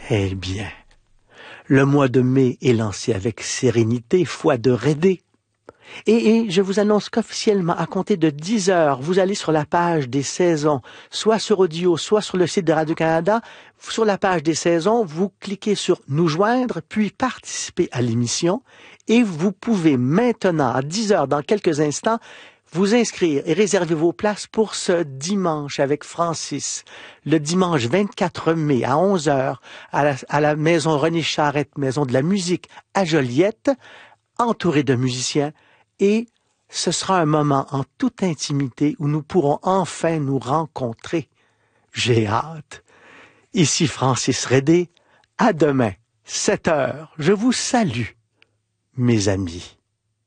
Eh bien, le mois de mai est lancé avec sérénité, foi de raider. Et je vous annonce qu'officiellement, à compter de 10 heures, vous allez sur la page des saisons, soit sur Audio, soit sur le site de Radio-Canada. Sur la page des saisons, vous cliquez sur « Nous joindre », puis « Participer à l'émission » et vous pouvez maintenant, à 10 heures, dans quelques instants, vous inscrire et réserver vos places pour ce dimanche avec Francis. Le dimanche 24 mai à 11 heures à la maison René Charette, maison de la musique à Joliette, entouré de musiciens. Et ce sera un moment en toute intimité où nous pourrons enfin nous rencontrer. J'ai hâte. Ici Francis Redé. À demain, 7 heures. Je vous salue, mes amis.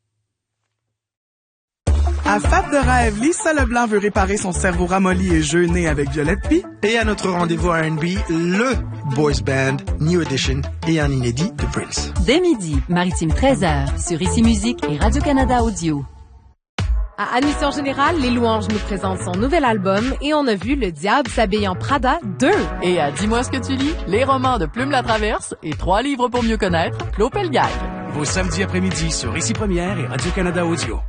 À Fab de rêve, Lisa Leblanc veut réparer son cerveau ramolli et jeûner avec Violette Pie. Et à notre rendez-vous R&B, le boys band New Edition et un inédit de Prince. Dès midi, Maritime 13h, sur Ici Musique et Radio-Canada Audio. À Admission Générale, Les Louanges nous présentent son nouvel album et on a vu Le Diable s'habille en Prada 2. Et à Dis-moi ce que tu lis, les romans de Plume la Traverse et 3 livres pour mieux connaître, Claude Pelgag. Vos samedis après-midi sur Ici Première et Radio-Canada Audio.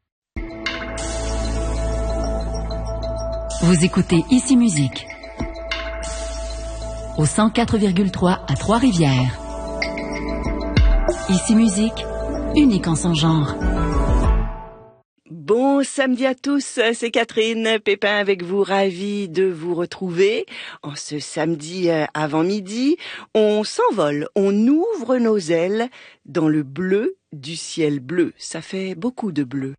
Vous écoutez Ici Musique au 104,3 à Trois-Rivières. Ici Musique, unique en son genre. Bon samedi à tous, c'est Catherine Pépin avec vous, ravie de vous retrouver. En ce samedi avant midi, on s'envole, on ouvre nos ailes dans le bleu du ciel bleu. Ça fait beaucoup de bleu.